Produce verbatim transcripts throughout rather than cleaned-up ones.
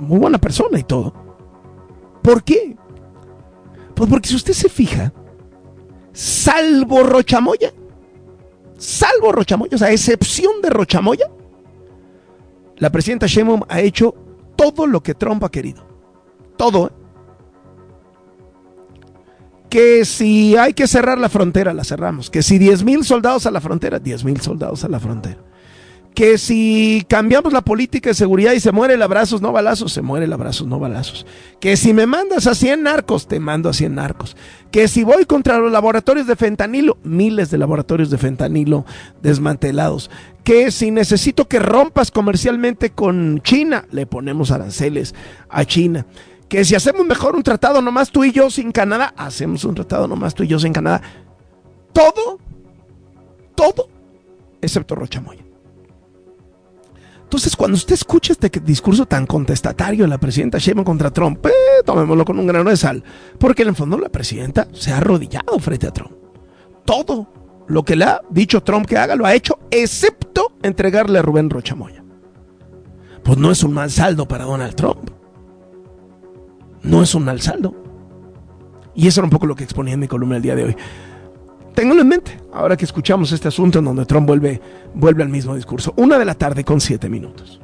muy buena persona y todo. ¿Por qué? Pues porque si usted se fija, salvo Rochamoya, salvo Rochamoya, o sea, a excepción de Rochamoya, la presidenta Sheinbaum ha hecho todo lo que Trump ha querido. Todo, ¿eh? Que si hay que cerrar la frontera, la cerramos. Que si diez mil soldados a la frontera, diez mil soldados a la frontera. Que si cambiamos la política de seguridad y se muere el abrazos, no balazos, se muere el abrazos, no balazos. Que si me mandas a cien narcos, te mando a cien narcos. Que si voy contra los laboratorios de fentanilo, miles de laboratorios de fentanilo desmantelados. Que si necesito que rompas comercialmente con China, le ponemos aranceles a China. Que si hacemos mejor un tratado nomás tú y yo sin Canadá, hacemos un tratado nomás tú y yo sin Canadá. Todo, todo, excepto Rochamoya. Entonces, cuando usted escucha este discurso tan contestatario de la presidenta Sheinbaum contra Trump, eh, tomémoslo con un grano de sal, porque en el fondo la presidenta se ha arrodillado frente a Trump. Todo lo que le ha dicho Trump que haga lo ha hecho, excepto entregarle a Rubén Rochamoya. Pues no es un mal saldo para Donald Trump. No es un mal saldo. Y eso era un poco lo que exponía en mi columna el día de hoy. Ténganlo en mente, ahora que escuchamos este asunto en donde Trump vuelve, vuelve al mismo discurso. Una de la tarde con siete minutos.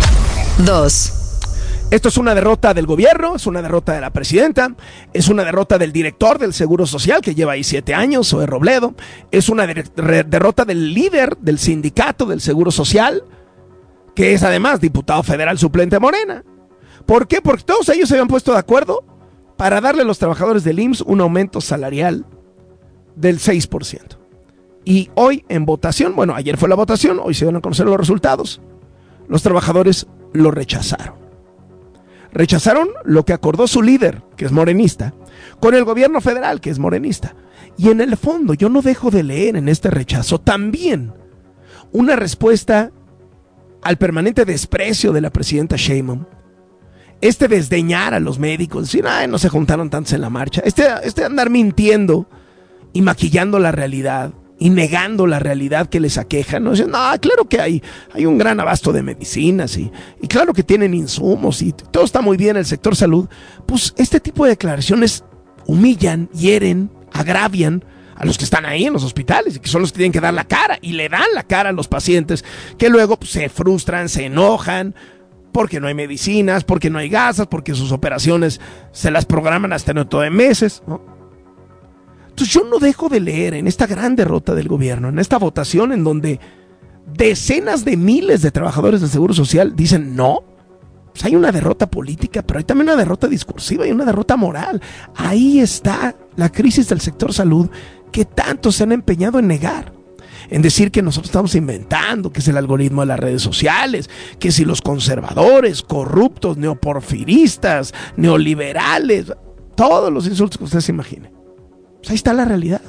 Dos. Esto es una derrota del gobierno, es una derrota de la presidenta, es una derrota del director del Seguro Social, que lleva ahí siete años, Zoe Robledo, es una de- derrota del líder del sindicato del Seguro Social, que es además diputado federal suplente de Morena. ¿Por qué? Porque todos ellos se habían puesto de acuerdo para darle a los trabajadores del I M S S un aumento salarial del seis por ciento. Y hoy en votación, bueno, ayer fue la votación, hoy se van a conocer los resultados, los trabajadores lo rechazaron. Rechazaron lo que acordó su líder, que es morenista, con el gobierno federal, que es morenista. Y en el fondo, yo no dejo de leer en este rechazo también una respuesta al permanente desprecio de la presidenta Sheinbaum, este desdeñar a los médicos, decir, ay, no se juntaron tantos en la marcha, este, este andar mintiendo y maquillando la realidad y negando la realidad que les aqueja, ¿no? Dicen, no, claro que hay, hay un gran abasto de medicinas y, y claro que tienen insumos y todo está muy bien en el sector salud. Pues este tipo de declaraciones humillan, hieren, agravian a los que están ahí en los hospitales y que son los que tienen que dar la cara y le dan la cara a los pacientes que luego pues, se frustran, se enojan, porque no hay medicinas, porque no hay gasas, porque sus operaciones se las programan hasta dentro de meses, ¿no? Entonces yo no dejo de leer en esta gran derrota del gobierno, en esta votación en donde decenas de miles de trabajadores del Seguro Social dicen no, pues hay una derrota política, pero hay también una derrota discursiva y una derrota moral. Ahí está la crisis del sector salud que tanto se han empeñado en negar. En decir que nosotros estamos inventando, que es el algoritmo de las redes sociales, que si los conservadores, corruptos, neoporfiristas, neoliberales, todos los insultos que usted se imagine. Pues ahí está la realidad.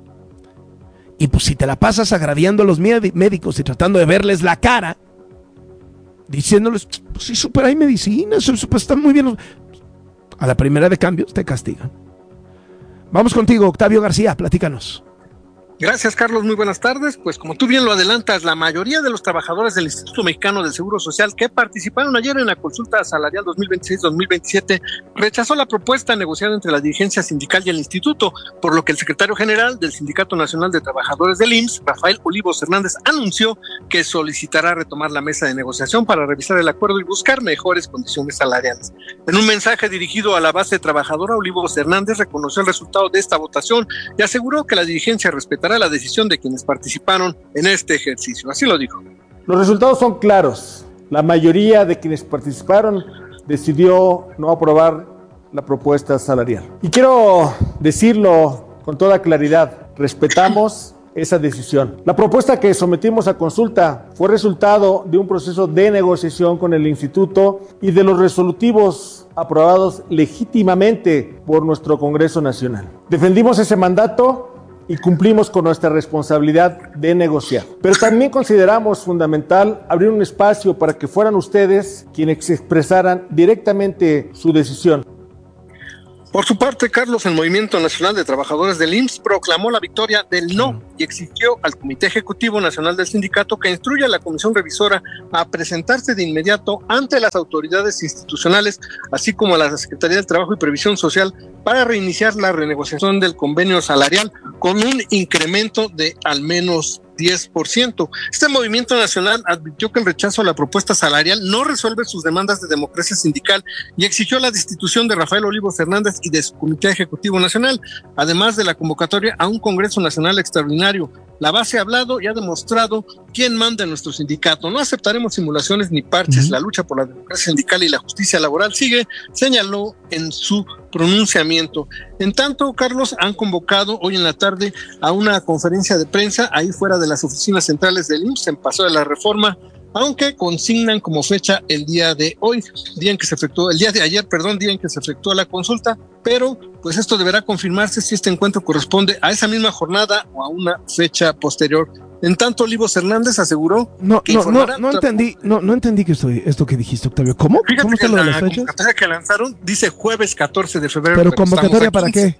Y pues si te la pasas agraviando a los médicos y tratando de verles la cara, diciéndoles, pues sí, super hay medicinas, super están muy bien, a la primera de cambios te castigan. Vamos contigo, Octavio García, platícanos. Gracias, Carlos. Muy buenas tardes. Pues como tú bien lo adelantas, la mayoría de los trabajadores del Instituto Mexicano del Seguro Social que participaron ayer en la consulta salarial dos mil veintiséis dos mil veintisiete rechazó la propuesta negociada entre la dirigencia sindical y el instituto, por lo que el secretario general del Sindicato Nacional de Trabajadores del I M S S, Rafael Olivos Hernández, anunció que solicitará retomar la mesa de negociación para revisar el acuerdo y buscar mejores condiciones salariales. En un mensaje dirigido a la base trabajadora, Olivos Hernández reconoció el resultado de esta votación y aseguró que la dirigencia respetará la decisión de quienes participaron en este ejercicio. Así lo dijo. Los resultados son claros. La mayoría de quienes participaron decidió no aprobar la propuesta salarial. Y quiero decirlo con toda claridad, respetamos esa decisión. La propuesta que sometimos a consulta fue resultado de un proceso de negociación con el instituto y de los resolutivos aprobados legítimamente por nuestro Congreso Nacional. Defendimos ese mandato y cumplimos con nuestra responsabilidad de negociar. Pero también consideramos fundamental abrir un espacio para que fueran ustedes quienes expresaran directamente su decisión. Por su parte, Carlos, el Movimiento Nacional de Trabajadores del I M S S proclamó la victoria del no y exigió al Comité Ejecutivo Nacional del Sindicato que instruya a la Comisión Revisora a presentarse de inmediato ante las autoridades institucionales, así como a la Secretaría del Trabajo y Previsión Social, para reiniciar la renegociación del convenio salarial con un incremento de al menos diez por ciento. Este movimiento nacional advirtió que el rechazo a la propuesta salarial no resuelve sus demandas de democracia sindical y exigió la destitución de Rafael Olivos Hernández y de su Comité Ejecutivo Nacional, además de la convocatoria a un Congreso Nacional Extraordinario. La base ha hablado y ha demostrado quién manda en nuestro sindicato. No aceptaremos simulaciones ni parches. Uh-huh. La lucha por la democracia sindical y la justicia laboral sigue, señaló en su pronunciamiento. En tanto, Carlos, han convocado hoy en la tarde a una conferencia de prensa ahí fuera de las oficinas centrales del I M S S en Paseo de la Reforma, aunque consignan como fecha el día de hoy, día en que se efectuó, el día de ayer, perdón, día en que se efectuó la consulta, pero pues esto deberá confirmarse si este encuentro corresponde a esa misma jornada o a una fecha posterior. En tanto, Olivos Hernández aseguró no, que no, informará... No, no entendí, no, no entendí que esto, esto que dijiste, Octavio. ¿Cómo? Fíjate ¿Cómo está que lo de la las fechas? convocatoria que lanzaron dice jueves catorce de febrero. ¿Pero convocatoria para qué?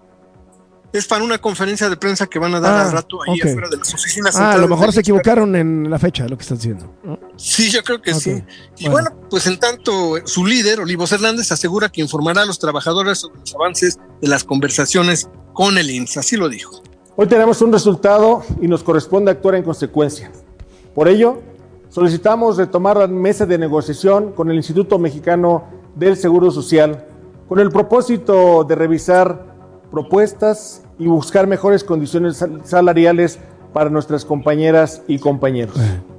Es para una conferencia de prensa que van a dar ah, al rato ahí okay. afuera de las oficinas. Ah, a lo mejor se equivocaron en la fecha, lo que estás diciendo, ¿no? Sí, yo creo que okay. sí. Y bueno. bueno, pues en tanto, su líder, Olivos Hernández, asegura que informará a los trabajadores sobre los avances de las conversaciones con el I M S S. Así lo dijo. Hoy tenemos un resultado y nos corresponde actuar en consecuencia. Por ello, solicitamos retomar la mesa de negociación con el Instituto Mexicano del Seguro Social con el propósito de revisar propuestas y buscar mejores condiciones salariales para nuestras compañeras y compañeros.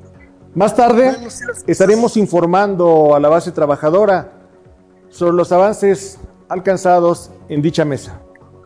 Más tarde estaremos informando a la base trabajadora sobre los avances alcanzados en dicha mesa.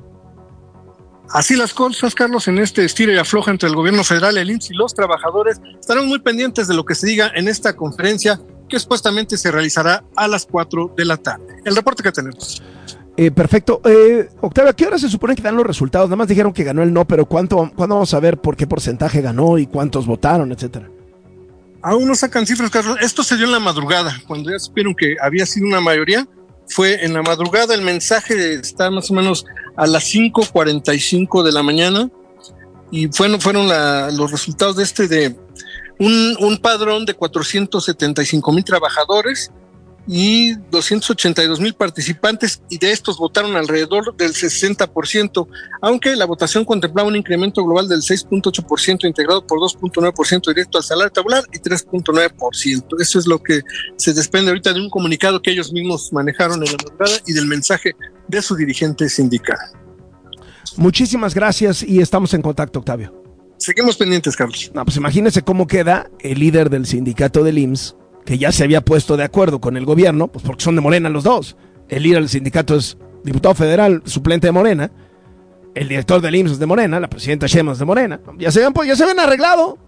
Así las cosas, Carlos, en este estira y afloja entre el gobierno federal, el I M S S y los trabajadores. Estaremos muy pendientes de lo que se diga en esta conferencia que supuestamente se realizará a las cuatro de la tarde. El reporte que tenemos. Eh, perfecto. Eh, Octavio, ¿a qué hora se supone que dan los resultados? Nada más dijeron que ganó el no, pero ¿cuánto, ¿cuándo vamos a ver por qué porcentaje ganó y cuántos votaron, etcétera? Aún no sacan cifras, Carlos. Esto se dio en la madrugada, cuando ya supieron que había sido una mayoría. Fue en la madrugada, el mensaje está más o menos a las cinco cuarenta y cinco de la mañana y fueron, fueron la, los resultados de este de un, un padrón de cuatrocientos setenta y cinco mil trabajadores y doscientos ochenta y dos mil participantes, y de estos votaron alrededor del sesenta por ciento, aunque la votación contemplaba un incremento global del seis punto ocho por ciento integrado por dos punto nueve por ciento directo al salario tabular y tres punto nueve por ciento. Eso es lo que se desprende ahorita de un comunicado que ellos mismos manejaron en la madrugada y del mensaje de su dirigente sindical. Muchísimas gracias y estamos en contacto, Octavio. Seguimos pendientes, Carlos. No, pues imagínese cómo queda el líder del sindicato del I M S S, que ya se había puesto de acuerdo con el gobierno, pues porque son de Morena los dos. El líder del sindicato es diputado federal, suplente de Morena. El director del I M S S es de Morena, la presidenta Sheinbaum es de Morena. Ya se, habían, ya se habían arreglado.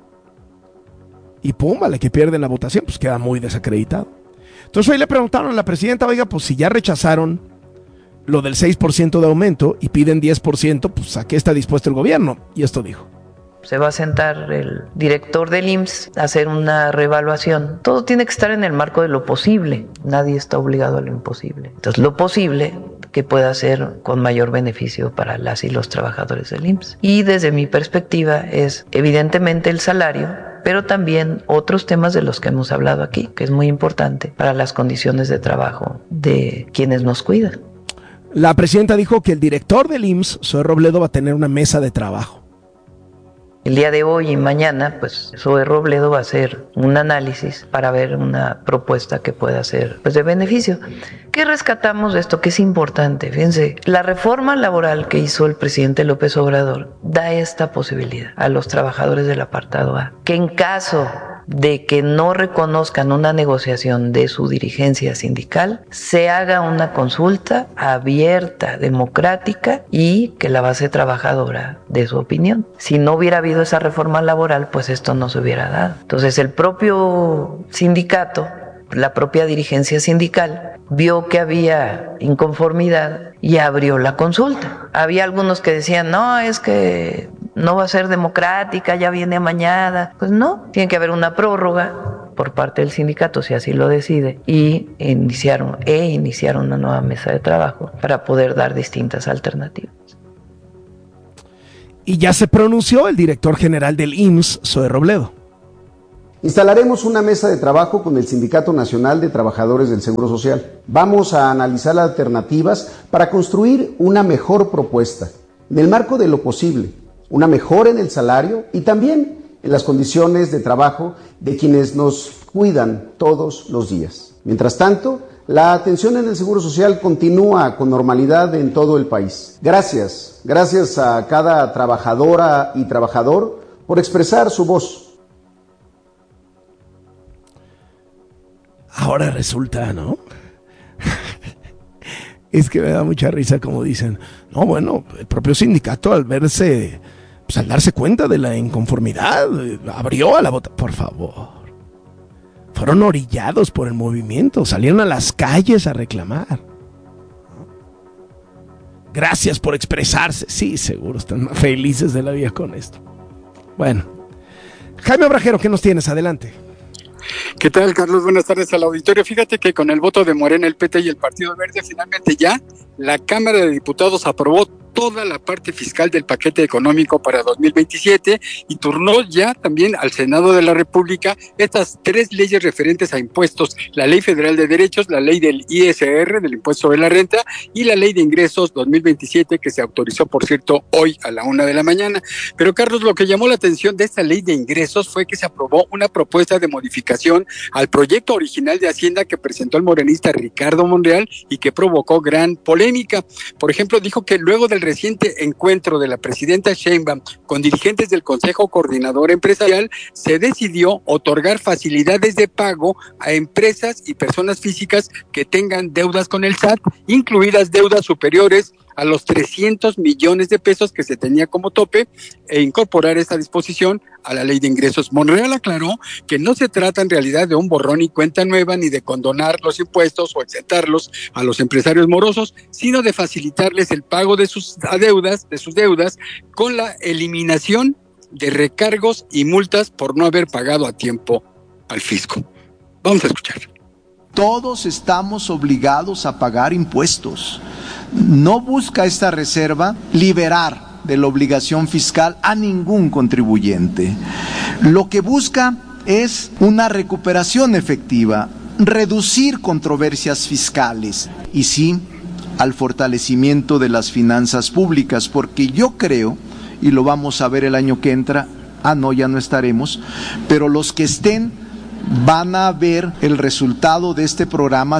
Y pum, vale, que pierden la votación, pues queda muy desacreditado. Entonces hoy le preguntaron a la presidenta, oiga, pues si ya rechazaron lo del seis por ciento de aumento y piden diez por ciento, pues ¿a qué está dispuesto el gobierno? Y esto dijo. Se va a sentar el director del I M S S a hacer una reevaluación. Todo tiene que estar en el marco de lo posible. Nadie está obligado a lo imposible. Entonces, lo posible que pueda ser con mayor beneficio para las y los trabajadores del I M S S. Y desde mi perspectiva es evidentemente el salario, pero también otros temas de los que hemos hablado aquí, que es muy importante para las condiciones de trabajo de quienes nos cuidan. La presidenta dijo que el director del I M S S, Zoe Robledo, va a tener una mesa de trabajo. El día de hoy y mañana, pues Zoe Robledo va a hacer un análisis para ver una propuesta que pueda ser pues, de beneficio. ¿Qué rescatamos de esto? Que es importante. Fíjense, la reforma laboral que hizo el presidente López Obrador da esta posibilidad a los trabajadores del apartado A, que en caso de que no reconozcan una negociación de su dirigencia sindical, se haga una consulta abierta, democrática y que la base trabajadora dé su opinión. Si no hubiera habido esa reforma laboral, pues esto no se hubiera dado. Entonces el propio sindicato, la propia dirigencia sindical, vio que había inconformidad y abrió la consulta. Había algunos que decían, no, es que no va a ser democrática, ya viene amañada. Pues no, tiene que haber una prórroga por parte del sindicato, si así lo decide, y iniciaron, e iniciaron una nueva mesa de trabajo para poder dar distintas alternativas. Y ya se pronunció el director general del I M S S, Zoe Robledo. Instalaremos una mesa de trabajo con el Sindicato Nacional de Trabajadores del Seguro Social. Vamos a analizar las alternativas para construir una mejor propuesta, en el marco de lo posible, una mejora en el salario y también en las condiciones de trabajo de quienes nos cuidan todos los días. Mientras tanto, la atención en el Seguro Social continúa con normalidad en todo el país. Gracias, gracias a cada trabajadora y trabajador por expresar su voz. Ahora resulta, ¿no? Es que me da mucha risa como dicen, no, bueno, el propio sindicato al verse, pues al darse cuenta de la inconformidad, abrió a la bota. Por favor. Fueron orillados por el movimiento, salieron a las calles a reclamar. Gracias por expresarse. Sí, seguro están más felices de la vida con esto. Bueno, Jaime Obrajero, ¿qué nos tienes? Adelante. ¿Qué tal, Carlos? Buenas tardes al auditorio. Fíjate que con el voto de Morena, el P T y el Partido Verde, finalmente ya la Cámara de Diputados aprobó toda la parte fiscal del paquete económico para dos mil veintisiete y turnó ya también al Senado de la República estas tres leyes referentes a impuestos, la Ley Federal de Derechos, la Ley del I S R, del Impuesto sobre la Renta, y la Ley de Ingresos dos mil veintisiete, que se autorizó, por cierto, hoy a la una de la mañana. Pero, Carlos, lo que llamó la atención de esta Ley de Ingresos fue que se aprobó una propuesta de modificación al proyecto original de Hacienda que presentó el morenista Ricardo Monreal y que provocó gran polémica. Por ejemplo, dijo que luego del reciente encuentro de la presidenta Sheinbaum con dirigentes del Consejo Coordinador Empresarial, se decidió otorgar facilidades de pago a empresas y personas físicas que tengan deudas con el S A T, incluidas deudas superiores a los trescientos millones de pesos que se tenía como tope, e incorporar esta disposición a la Ley de Ingresos. Monreal aclaró que no se trata en realidad de un borrón y cuenta nueva, ni de condonar los impuestos o exentarlos a los empresarios morosos, sino de facilitarles el pago de sus deudas, de sus deudas, con la eliminación de recargos y multas por no haber pagado a tiempo al fisco. Vamos a escuchar. Todos estamos obligados a pagar impuestos. No busca esta reserva liberar de la obligación fiscal a ningún contribuyente. Lo que busca es una recuperación efectiva, reducir controversias fiscales y sí al fortalecimiento de las finanzas públicas, porque yo creo, y lo vamos a ver el año que entra, ah no, ya no estaremos, pero los que estén van a ver el resultado de este programa.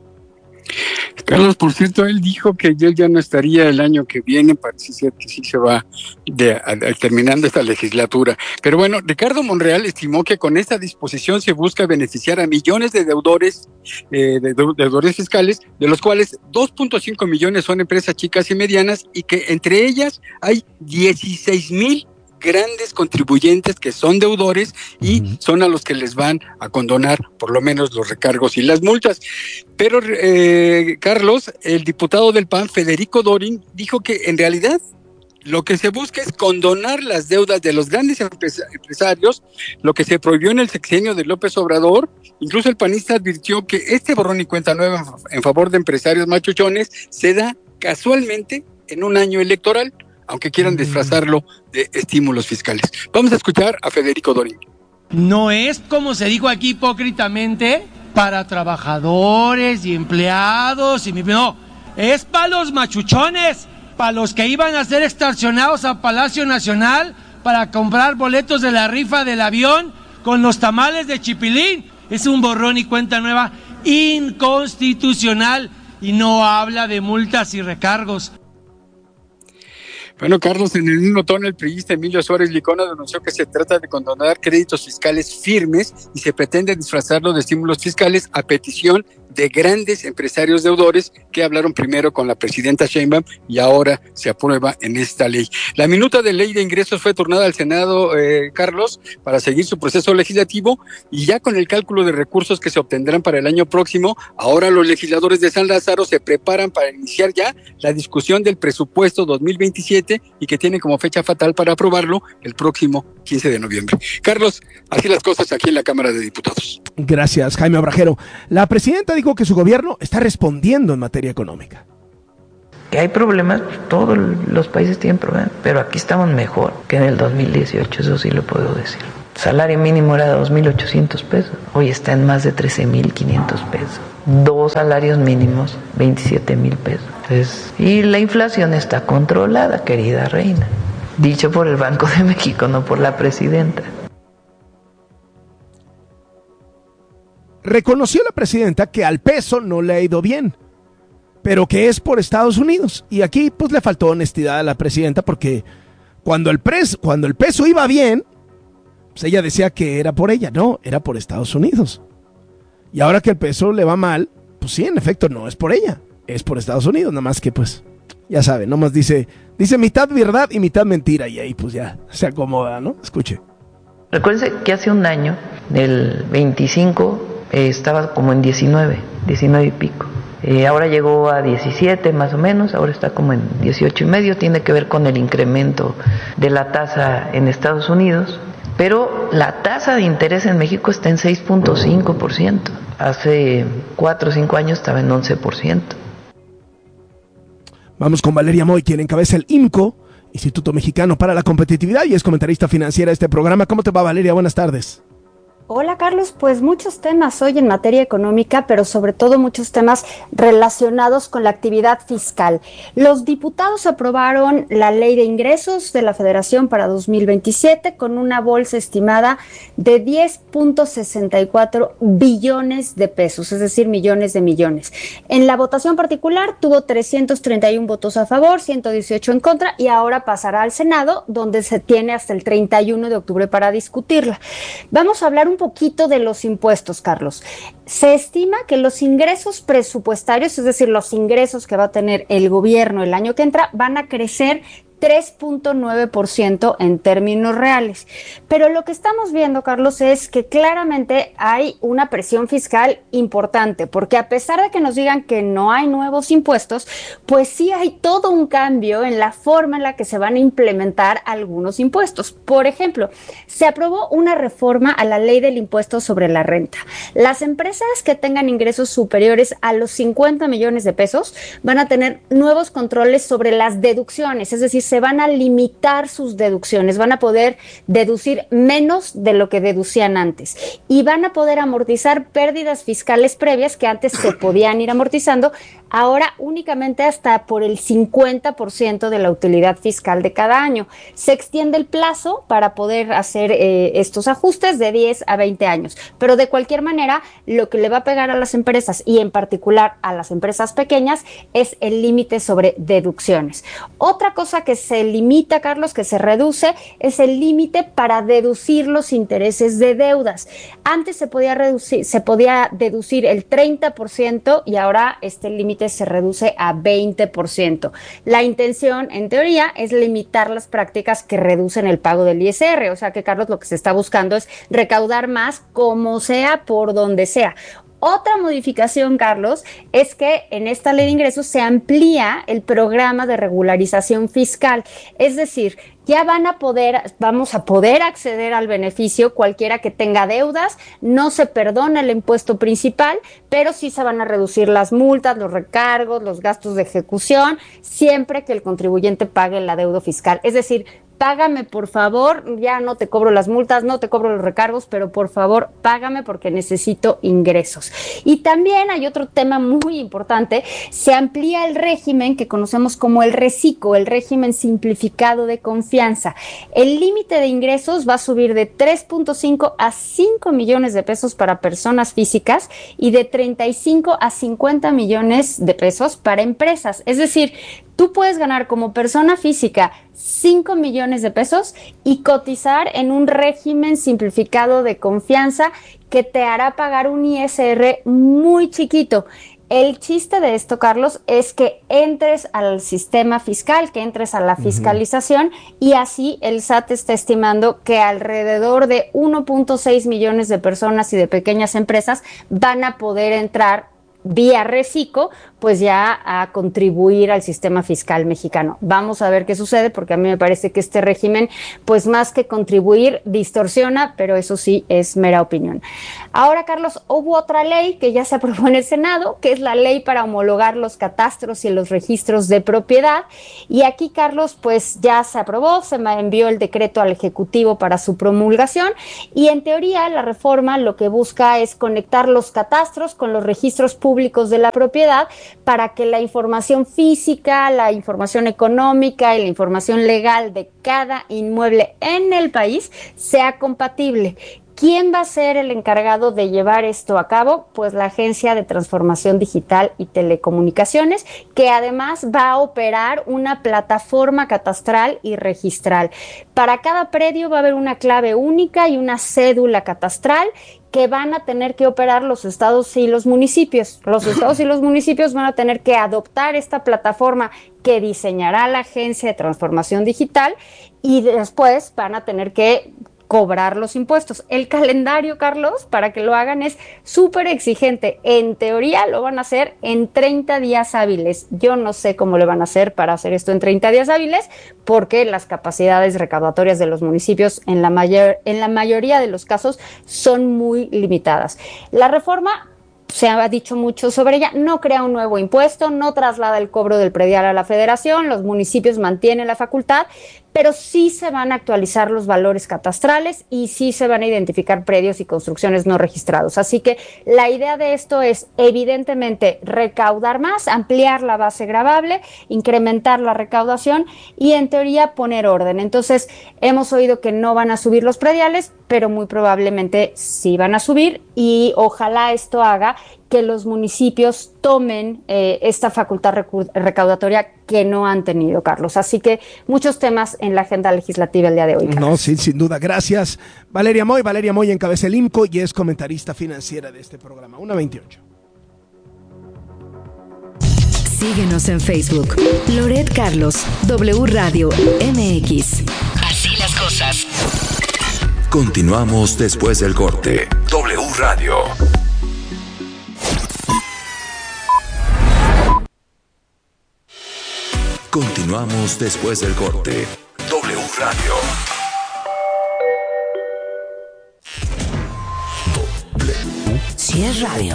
Carlos, por cierto, él dijo que él ya no estaría el año que viene, parece ser que sí se va de, a, a, terminando esta legislatura. Pero bueno, Ricardo Monreal estimó que con esta disposición se busca beneficiar a millones de deudores, eh, de deudores fiscales, de los cuales dos punto cinco millones son empresas chicas y medianas, y que entre ellas hay dieciséis mil grandes contribuyentes que son deudores y uh-huh. son a los que les van a condonar por lo menos los recargos y las multas. Pero, eh, Carlos, el diputado del P A N, Federico Dorin, dijo que en realidad lo que se busca es condonar las deudas de los grandes empres- empresarios, lo que se prohibió en el sexenio de López Obrador. Incluso el panista advirtió que este borrón y cuenta nueva en favor de empresarios machuchones se da casualmente en un año electoral, aunque quieran disfrazarlo de estímulos fiscales. Vamos a escuchar a Federico Dorin. No es, como se dijo aquí hipócritamente, para trabajadores y empleados, y no, es para los machuchones, para los que iban a ser extorsionados a Palacio Nacional para comprar boletos de la rifa del avión con los tamales de chipilín. Es un borrón y cuenta nueva inconstitucional y no habla de multas y recargos. Bueno, Carlos, en el mismo tono, el priista Emilio Suárez Licona denunció que se trata de condonar créditos fiscales firmes y se pretende disfrazarlo de estímulos fiscales a petición de grandes empresarios deudores que hablaron primero con la presidenta Sheinbaum y ahora se aprueba en esta ley. La minuta de ley de ingresos fue turnada al Senado, eh, Carlos, para seguir su proceso legislativo, y ya con el cálculo de recursos que se obtendrán para el año próximo, ahora los legisladores de San Lázaro se preparan para iniciar ya la discusión del presupuesto dos mil veintisiete y que tiene como fecha fatal para aprobarlo el próximo quince de noviembre. Carlos, así las cosas aquí en la Cámara de Diputados. Gracias, Jaime Obrajero. La presidenta dijo que su gobierno está respondiendo en materia económica. Que hay problemas, pues todos los países tienen problemas, pero aquí estamos mejor que en el dos mil dieciocho, eso sí lo puedo decir. El salario mínimo era de dos mil ochocientos pesos, hoy está en más de trece mil quinientos pesos. Dos salarios mínimos, veintisiete mil pesos. Entonces, y la inflación está controlada, querida reina. Dicho por el Banco de México, no por la presidenta. Reconoció la presidenta que al peso no le ha ido bien, pero que es por Estados Unidos. Y aquí pues le faltó honestidad a la presidenta, porque cuando el, pres, cuando el peso iba bien, pues ella decía que era por ella. No, era por Estados Unidos. Y ahora que el peso le va mal, pues sí, en efecto, no es por ella, es por Estados Unidos. Nada más que pues, ya saben, nomás dice, dice mitad verdad y mitad mentira, y ahí pues ya se acomoda, ¿no? Escuche. Recuérdense que hace un año, el veinticinco, eh, estaba como en diecinueve, diecinueve y pico. Eh, ahora llegó a diecisiete más o menos, ahora está como en dieciocho y medio, tiene que ver con el incremento de la tasa en Estados Unidos, pero la tasa de interés en México está en seis punto cinco por ciento, hace cuatro o cinco años estaba en once por ciento. Vamos con Valeria Moy, quien encabeza el I M C O, Instituto Mexicano para la Competitividad, y es comentarista financiera de este programa. ¿Cómo te va, Valeria? Buenas tardes. Hola Carlos, pues muchos temas hoy en materia económica, pero sobre todo muchos temas relacionados con la actividad fiscal. Los diputados aprobaron la Ley de Ingresos de la Federación para dos mil veintisiete con una bolsa estimada de diez punto sesenta y cuatro billones de pesos, es decir, millones de millones. En la votación particular tuvo trescientos treinta y uno votos a favor, ciento dieciocho en contra, y ahora pasará al Senado, donde se tiene hasta el treinta y uno de octubre para discutirla. Vamos a hablar un poquito de los impuestos, Carlos. Se estima que los ingresos presupuestarios, es decir, los ingresos que va a tener el gobierno el año que entra, van a crecer tres punto nueve por ciento en términos reales. Pero lo que estamos viendo, Carlos, es que claramente hay una presión fiscal importante, porque a pesar de que nos digan que no hay nuevos impuestos, pues sí hay todo un cambio en la forma en la que se van a implementar algunos impuestos. Por ejemplo, se aprobó una reforma a la ley del impuesto sobre la renta. Las empresas que tengan ingresos superiores a los cincuenta millones de pesos van a tener nuevos controles sobre las deducciones, es decir, se van a limitar sus deducciones, van a poder deducir menos de lo que deducían antes y van a poder amortizar pérdidas fiscales previas que antes se podían ir amortizando, ahora únicamente hasta por el cincuenta por ciento de la utilidad fiscal de cada año. Se extiende el plazo para poder hacer eh, estos ajustes de diez a veinte años, pero de cualquier manera lo que le va a pegar a las empresas y en particular a las empresas pequeñas es el límite sobre deducciones. Otra cosa que se limita, Carlos, que se reduce, es el límite para deducir los intereses de deudas. Antes se podía reducir, se podía deducir el treinta por ciento y ahora este límite se reduce a veinte por ciento. La intención, en teoría, es limitar las prácticas que reducen el pago del I S R, o sea que, Carlos, lo que se está buscando es recaudar más como sea, por donde sea. Otra modificación, Carlos, es que en esta ley de ingresos se amplía el programa de regularización fiscal, es decir, ya van a poder, vamos a poder acceder al beneficio cualquiera que tenga deudas, no se perdona el impuesto principal, pero sí se van a reducir las multas, los recargos, los gastos de ejecución, siempre que el contribuyente pague el adeudo fiscal, es decir, págame por favor, ya no te cobro las multas, no te cobro los recargos, pero por favor págame porque necesito ingresos. Y también hay otro tema muy importante, se amplía el régimen que conocemos como el RECICO, el régimen simplificado de confianza. El límite de ingresos va a subir de tres punto cinco a cinco millones de pesos para personas físicas y de treinta y cinco a cincuenta millones de pesos para empresas. Es decir, Tú puedes ganar como persona física cinco millones de pesos y cotizar en un régimen simplificado de confianza que te hará pagar un I S R muy chiquito. El chiste de esto, Carlos, es que entres al sistema fiscal, que entres a la fiscalización, uh-huh. y así el S A T está estimando que alrededor de uno punto seis millones de personas y de pequeñas empresas van a poder entrar vía Reciclo, pues ya a contribuir al sistema fiscal mexicano. Vamos a ver qué sucede, porque a mí me parece que este régimen, pues más que contribuir, distorsiona, pero eso sí es mera opinión. Ahora, Carlos, hubo otra ley que ya se aprobó en el Senado, que es la ley para homologar los catastros y los registros de propiedad, y aquí, Carlos, pues ya se aprobó, se envió el decreto al Ejecutivo para su promulgación, y en teoría la reforma lo que busca es conectar los catastros con los registros públicos públicos de la propiedad para que la información física, la información económica y la información legal de cada inmueble en el país sea compatible. ¿Quién va a ser el encargado de llevar esto a cabo? Pues la Agencia de Transformación Digital y Telecomunicaciones, que además va a operar una plataforma catastral y registral. Para cada predio va a haber una clave única y una cédula catastral que van a tener que operar los estados y los municipios. Los estados y los municipios van a tener que adoptar esta plataforma que diseñará la Agencia de Transformación Digital y después van a tener que cobrar los impuestos. El calendario, Carlos, para que lo hagan es súper exigente. En teoría lo van a hacer en treinta días hábiles. Yo no sé cómo le van a hacer para hacer esto en treinta días hábiles, porque las capacidades recaudatorias de los municipios en la mayor, en la mayoría de los casos son muy limitadas. La reforma, se ha dicho mucho sobre ella, no crea un nuevo impuesto, no traslada el cobro del predial a la federación, los municipios mantienen la facultad, pero sí se van a actualizar los valores catastrales y sí se van a identificar predios y construcciones no registrados. Así que la idea de esto es, evidentemente, recaudar más, ampliar la base gravable, incrementar la recaudación y, en teoría, poner orden. Entonces, hemos oído que no van a subir los prediales, pero muy probablemente sí van a subir y ojalá esto haga que los municipios tomen eh, esta facultad recu- recaudatoria que no han tenido, Carlos. Así que muchos temas en la agenda legislativa el día de hoy, Carlos. No, sí, sin duda. Gracias, Valeria Moy. Valeria Moy encabeza el I M C O y es comentarista financiera de este programa. una veintiocho. Síguenos en Facebook. Loret Carlos, W Radio M X. Así las cosas. Continuamos después del corte. W Radio. Continuamos después del corte. W Radio. W. Si es radio.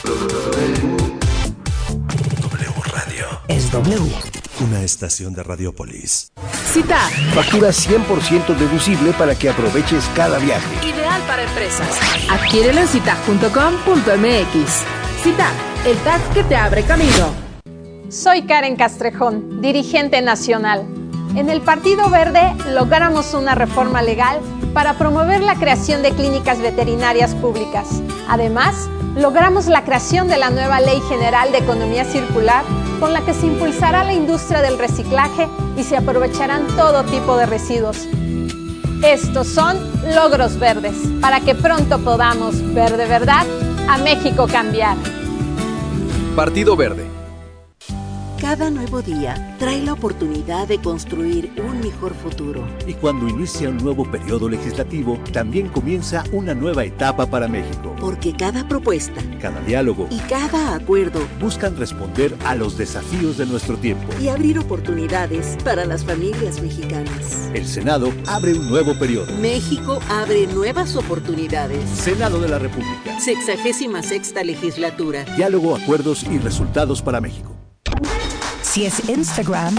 W Radio. Es W. Una estación de Radiopolis. Cita. Factura cien por ciento deducible para que aproveches cada viaje. Ideal para empresas. Adquiérelo en cita punto com punto m x. Cita, el tag que te abre camino. Soy Karen Castrejón, dirigente nacional. En el Partido Verde logramos una reforma legal para promover la creación de clínicas veterinarias públicas. Además, logramos la creación de la nueva Ley General de Economía Circular, con la que se impulsará la industria del reciclaje y se aprovecharán todo tipo de residuos. Estos son logros verdes, para que pronto podamos ver de verdad a México cambiar. Partido Verde. Cada nuevo día trae la oportunidad de construir un mejor futuro. Y cuando inicia un nuevo periodo legislativo, también comienza una nueva etapa para México. Porque cada propuesta, cada diálogo y cada acuerdo buscan responder a los desafíos de nuestro tiempo y abrir oportunidades para las familias mexicanas. El Senado abre un nuevo periodo. México abre nuevas oportunidades. Senado de la República. Sexagésima sexta legislatura. Diálogo, acuerdos y resultados para México. Si es Instagram,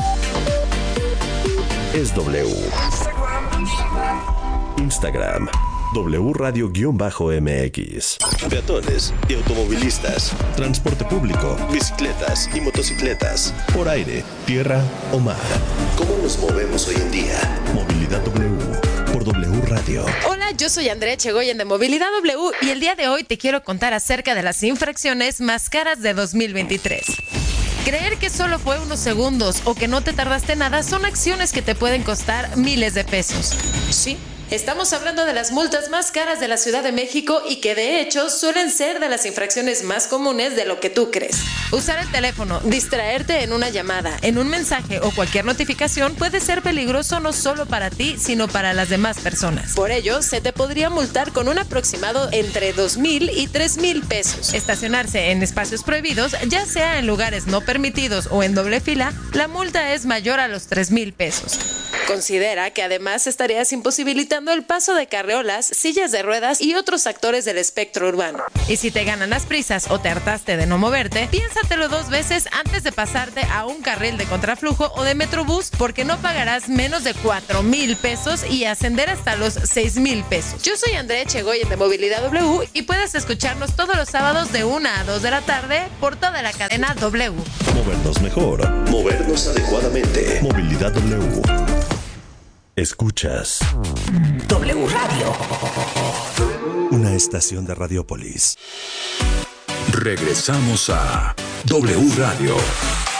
es W. Instagram, W Radio-M X. Peatones y automovilistas, transporte público, bicicletas y motocicletas, por aire, tierra o mar. ¿Cómo nos movemos hoy en día? Movilidad W, por W Radio. Hola, yo soy Andrea Chegoyen de Movilidad W y el día de hoy te quiero contar acerca de las infracciones más caras de dos mil veintitrés. Creer que solo fue unos segundos o que no te tardaste nada son acciones que te pueden costar miles de pesos. Sí. Estamos hablando de las multas más caras de la Ciudad de México y que de hecho suelen ser de las infracciones más comunes de lo que tú crees. Usar el teléfono, distraerte en una llamada, en un mensaje o cualquier notificación puede ser peligroso no solo para ti, sino para las demás personas. Por ello, se te podría multar con un aproximado entre dos mil y tres mil pesos. Estacionarse en espacios prohibidos, ya sea en lugares no permitidos o en doble fila, la multa es mayor a los tres mil pesos. Considera que además estarías imposibilitando el paso de carreolas, sillas de ruedas y otros actores del espectro urbano. Y si te ganan las prisas o te hartaste de no moverte, piénsatelo dos veces antes de pasarte a un carril de contraflujo o de Metrobús, porque no pagarás menos de cuatro mil pesos y ascender hasta los seis mil pesos. Yo soy Andrea Echegoyen de Movilidad W y puedes escucharnos todos los sábados de una a dos de la tarde por toda la cadena W. Movernos mejor, movernos adecuadamente. Movilidad W. Escuchas W Radio. Una estación de Radiopolis. Regresamos a W Radio.